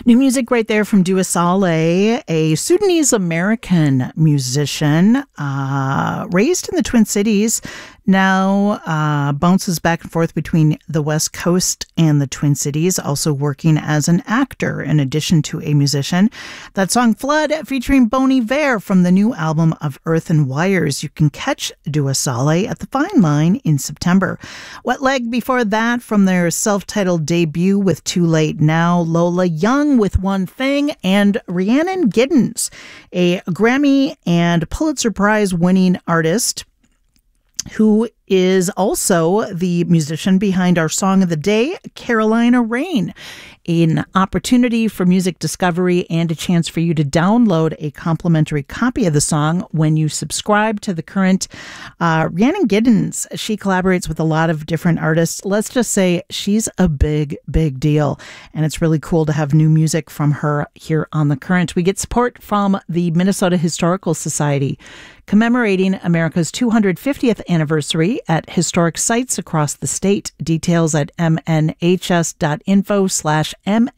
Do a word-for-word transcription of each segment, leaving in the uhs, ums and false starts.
New music right there from Dua Saleh, a Sudanese-American musician uh, raised in the Twin Cities, now uh, bounces back and forth between the West Coast and the Twin Cities, also working as an actor in addition to a musician. That song Flood featuring Bon Iver from the new album of Earth and Wires. You can catch Dua Saleh at the Fine Line in September. Wet Leg before that from their self-titled debut with Too Late Now, Lola Young with One Thing, and Rhiannon Giddens, a Grammy and Pulitzer Prize winning artist who is also the musician behind our song of the day, Carolina Rain. An opportunity for music discovery and a chance for you to download a complimentary copy of the song when you subscribe to The Current. Uh, Rhiannon Giddens, she collaborates with a lot of different artists. Let's just say she's a big, big deal. And it's really cool to have new music from her here on The Current. We get support from the Minnesota Historical Society, commemorating America's two hundred fiftieth anniversary at historic sites across the state. Details at mnhs.info slash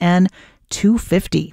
mn250.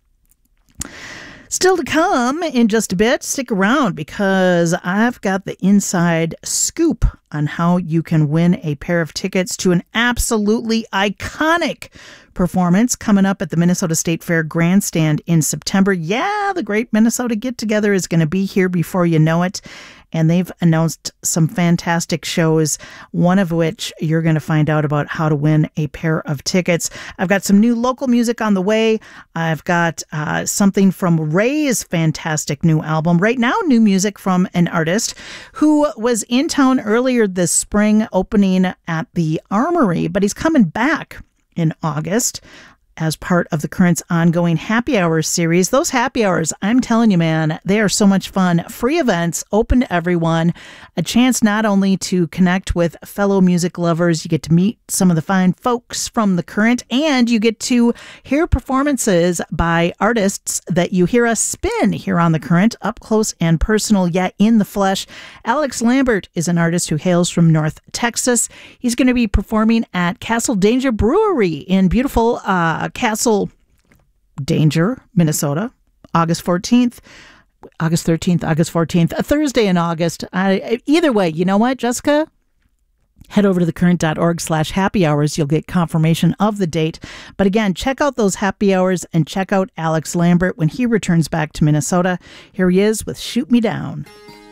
Still to come in just a bit. Stick around because I've got the inside scoop on how you can win a pair of tickets to an absolutely iconic performance coming up at the Minnesota State Fair Grandstand in September. Yeah, the Great Minnesota Get Together is going to be here before you know it. And they've announced some fantastic shows, one of which you're going to find out about how to win a pair of tickets. I've got some new local music on the way. I've got uh, something from Ray's fantastic new album. Right now, new music from an artist who was in town earlier this spring opening at the Armory, but he's coming back in August as part of the Current's ongoing Happy Hours series. Those happy hours, I'm telling you, man, they are so much fun. Free events, open to everyone. A chance not only to connect with fellow music lovers, you get to meet some of the fine folks from the Current, and you get to hear performances by artists that you hear us spin here on the Current, up close and personal, yet in the flesh. Alex Lambert is an artist who hails from North Texas. He's going to be performing at Castle Danger Brewery in beautiful uh, Castle Danger, Minnesota, August fourteenth, August thirteenth, August fourteenth, a Thursday in August. I, either way, you know what, Jessica? Head over to thecurrent.org slash happy hours. You'll get confirmation of the date. But again, check out those happy hours and check out Alex Lambert when he returns back to Minnesota. Here he is with Shoot Me Down.